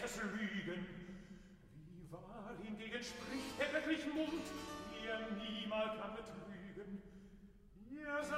des Lügen. Wie wahr hingegen spricht der göttlichen Mund, ihr niemals kann betrügen. Ihr seid